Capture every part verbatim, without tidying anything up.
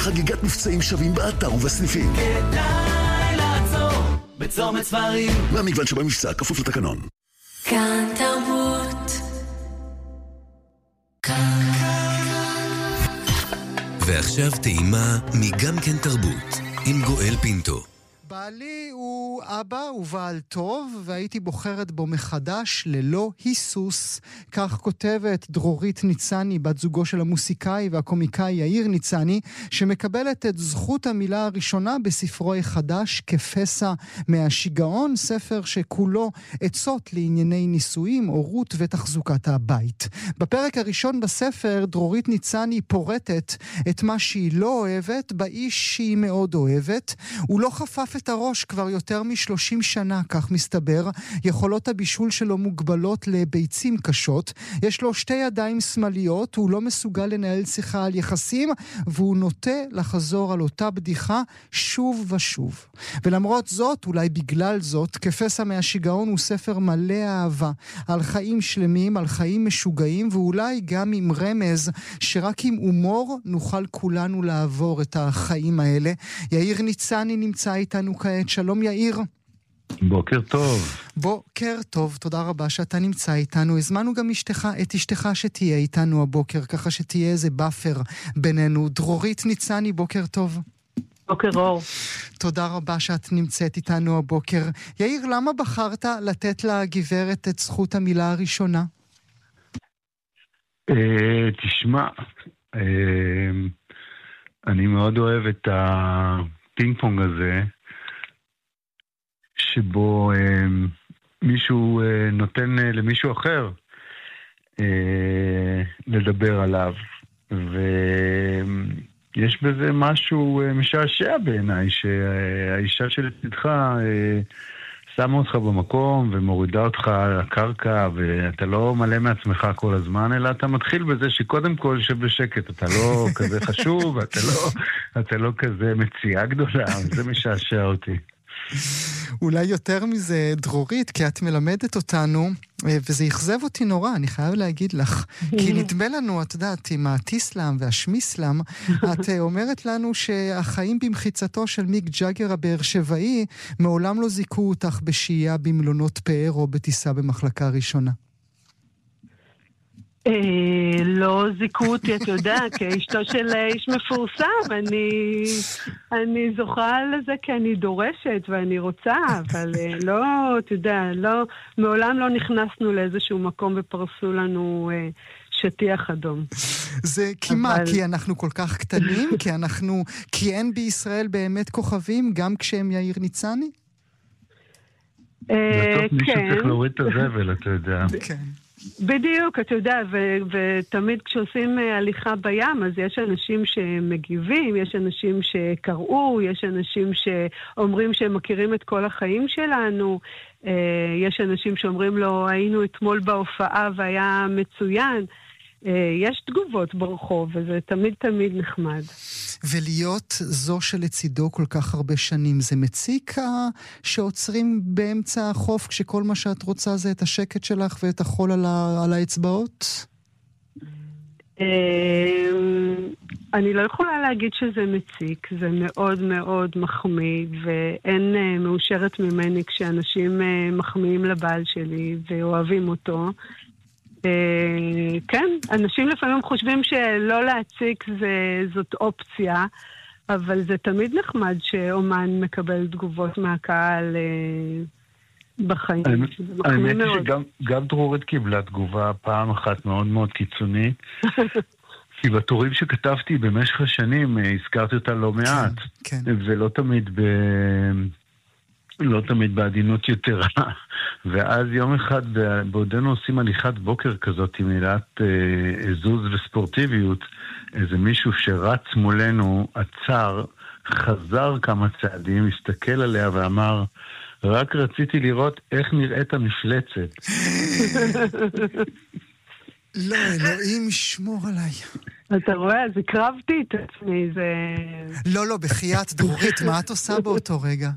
חגיגת מבצעים שווים באתר ובסניפים. כדאי לעצור בצומת ספרים. מהמגוון שבמבצע כפוף לתקנון. כאן תרבות. ועכשיו טעימה מגם כן תרבות עם גואל פינטו. בעלי הוא אבא ובעל טוב, והייתי בוחרת בו מחדש ללא היסוס. כך כותבת דרורית ניצני, בת זוגו של המוסיקאי והקומיקאי יאיר ניצני, שמקבלת את זכות המילה הראשונה בספרו החדש כפסע מהשיגעון, ספר שכולו עצות לענייני נישואים, הורות ותחזוקת הבית. בפרק הראשון בספר דרורית ניצני פורטת את מה שהיא לא אוהבת באיש שהיא מאוד אוהבת. הוא לא חפף את הראש כבר יותר משלושים שנה, כך מסתבר. יכולות הבישול שלו מוגבלות לביצים קשות. יש לו שתי ידיים שמאליות, הוא לא מסוגל לנהל שיחה על יחסים, והוא נוטה לחזור על אותה בדיחה שוב ושוב. ולמרות זאת, אולי בגלל זאת, כפסע מהשיגעון הוא ספר מלא אהבה, על חיים שלמים, על חיים משוגעים, ואולי גם עם רמז שרק עם הומור נוכל כולנו לעבור את החיים האלה. יאיר ניצני נמצא איתנו כעת. שלום יאיר. בוקר טוב. בוקר טוב, תודה רבה שאתה נמצא איתנו. הזמנו גם אשתך, את אשתך שתהיה איתנו הבוקר, ככה שתהיה איזה באפר בינינו. דרורית ניצני, בוקר טוב. בוקר אור. תודה רבה שאת נמצאת איתנו הבוקר. יאיר, למה בחרת לתת לגברת את זכות המילה הראשונה? תשמע, אני מאוד אוהב את הפינג פונג הזה, שבו אה, מישהו אה, נותן אה, למישהו אחר אה, לדבר עליו, ויש בזה משהו אה, משעשע בעיניי, שהאישה שלצדך אה, שמה אותך במקום ומורידה אותך על הקרקע, ואתה לא מלא מעצמך כל הזמן, אלא אתה מתחיל בזה שקודם כל שב בשקט, אתה לא כזה חשוב, אתה לא, אתה לא כזה מציאה גדולה, זה משעשע אותי. אולי יותר מזה דרורית, כי את מלמדת אותנו, וזה יחזב אותי נורא, אני חייב להגיד לך, כי נדמה לנו, את יודעת, עם הטיסלאם והשמיסלאם, את אומרת לנו שהחיים במחיצתו של מיק ג'אגר הבאר שבעי, מעולם לא זיקו אותך בשהייה במלונות פאר או בטיסה במחלקה ראשונה. לא זיקו אותי, אתה יודע, כאשתו של איש מפורסם, אני אני זוכה לזה כי אני דורשת ואני רוצה, אבל לא, אתה יודע, לא, מעולם לא נכנסנו לאיזשהו מקום ופרסו לנו שטיח אדום. זה כמעט, אבל... כי אנחנו כל כך קטנים, כי אנחנו, כי אין בישראל באמת כוכבים, גם כשהם יאיר ניצני? בסוף מישהו צריך להוריד את הזבל, אתה יודע. כן. בדיוק, אתה יודע, ו- ותמיד כשעושים הליכה בים, אז יש אנשים שמגיבים, יש אנשים שקראו, יש אנשים שאומרים שהם מכירים את כל החיים שלנו, יש אנשים שאומרים לו, היינו אתמול בהופעה והיה מצוין, יש תגובות ברחוב, וזה תמיד תמיד נחמד. ולהיות זו שלצידו כל כך הרבה שנים, זה מציק שעוצרים באמצע החוף, כשכל מה שאת רוצה זה את השקט שלך ואת החול על, ה- על האצבעות? אני לא יכולה להגיד שזה מציק, זה מאוד מאוד מחמיא, ואין מאושרת ממני כשאנשים מחמיאים לבעל שלי ואוהבים אותו. כן, אנשים לפעמים חושבים שלא להציק זה, זאת אופציה, אבל זה תמיד נחמד שאומן מקבל תגובות מהקהל בחיים. האמת היא שגם דרורית קיבלה תגובה פעם אחת מאוד מאוד קיצונית, כי בתורים שכתבתי במשך השנים הזכרתי אותה לא מעט, ולא תמיד ב... לא תמיד בעדינות יתרה. ואז יום אחד בעודנו עושים הליכת בוקר כזאת עם מילת אה, זוז וספורטיביות, איזה מישהו שרץ מולנו, עצר, חזר כמה צעדים, הסתכל עליה ואמר, רק רציתי לראות איך נראית המפלצת. לא, אלוהים שמור עליי. אתה רואה, אז הקרבתי את עצמי, זה... לא, לא, בחייאת דרורית, מה את עושה באותו רגע?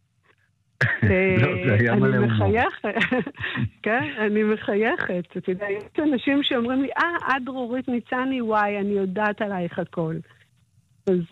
אני מחייכת, כן, אני מחייכת. אתה יודע, יש אנשים שאומרים לי, אה, את דרורית ניצני, וואי, אני יודעת עלייך הכל. אז